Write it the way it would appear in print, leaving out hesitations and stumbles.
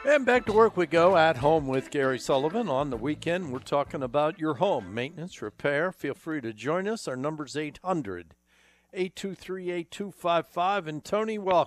And back to work we go at home with Gary Sullivan. On the weekend, we're talking about your home maintenance, repair. Feel free to join us. Our number's 800 823 8255. And Tony, welcome.